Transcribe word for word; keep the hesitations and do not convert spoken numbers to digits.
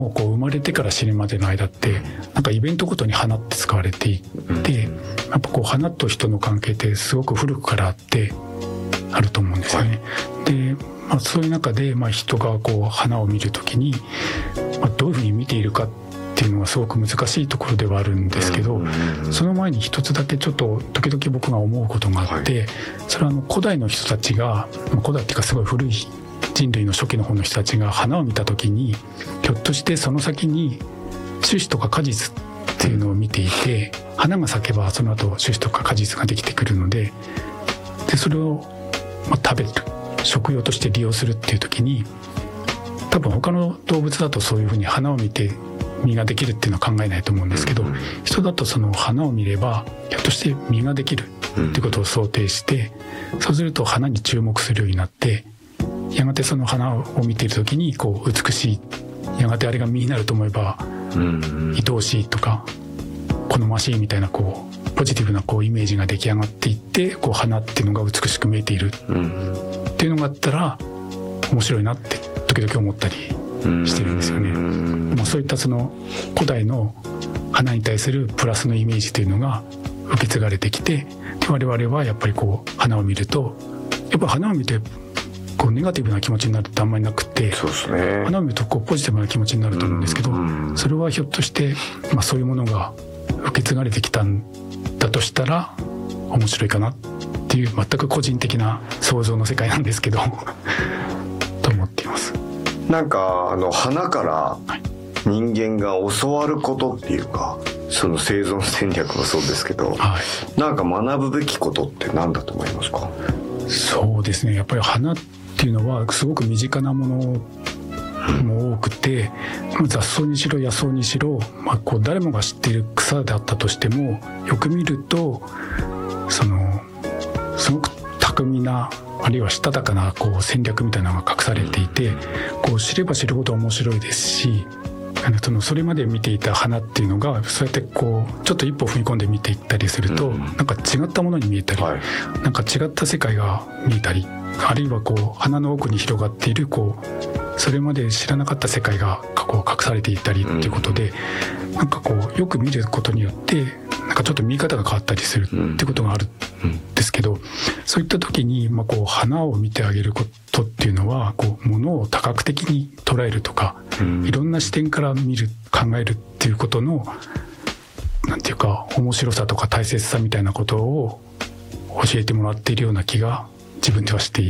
こう生まれてから死ぬまでの間ってなんかイベントごとに花って使われていて、やっぱこう花と人の関係ってすごく古くからあってあると思うんですよね。で、まあ、そういう中でまあ人がこう花を見るときに、まあ、どういうふうに見ているかっていうのはすごく難しいところではあるんですけど、その前に一つだけちょっと時々僕が思うことがあって、それはあの古代の人たちが、古代っていうかすごい古い人類の初期の方の人たちが花を見た時に、ひょっとしてその先に種子とか果実っていうのを見ていて、花が咲けばその後種子とか果実ができてくるので、でそれをまあ食べる、食用として利用するっていう時に、多分他の動物だとそういうふうに花を見て実ができるっていうのは考えないと思うんですけど、人だとその花を見ればひょっとして実ができるっていうことを想定して、そうすると花に注目するようになって、やがてその花を見ている時にこう美しい、やがてあれが実になると思えば愛おしいとか好ましいみたいなこうポジティブなこうイメージが出来上がっていって、こう花っていうのが美しく見えているっていうのがあったら面白いなって時々思ったりしてるんですよね。もうそういったその古代の花に対するプラスのイメージというのが受け継がれてきて、我々はやっぱりこう花を見ると、やっぱ花を見てこうネガティブな気持ちになるってあんまりなくて、 そうですね、 花を見るとこうポジティブな気持ちになると思うんですけど、それはひょっとして、まあ、そういうものが受け継がれてきたんだとしたら面白いかなっていう、全く個人的な想像の世界なんですけどと思っています。 なんかあの花から人間が教わることっていうか、その生存戦略もそうですけど、はい、なんか学ぶべきことって何だと思いますか？ そうですね、やっぱり花っていうのはすごく身近なものも多くて、雑草にしろ野草にしろ、まあ、こう誰もが知っている草であったとしても、よく見るとそのすごく巧みな、あるいはしたたかなこう戦略みたいなのが隠されていて、こう知れば知るほど面白いですし、そのそれまで見ていた花っていうのがそうやってこうちょっと一歩踏み込んで見ていったりすると、うん、なんか違ったものに見えたり、はい、なんか違った世界が見えたり、あるいはこう花の奥に広がっているこうそれまで知らなかった世界がこう隠されていたりっていうことで、うん、なんかこうよく見ることによってなんかちょっと見方が変わったりするってことがあるんですけど、そういった時にまあこう花を見てあげることっていうのは、こう物を多角的に捉えるとか、いろんな視点から見る、考えるっていうことのなんていうか面白さとか大切さみたいなことを教えてもらっているような気が自分ではして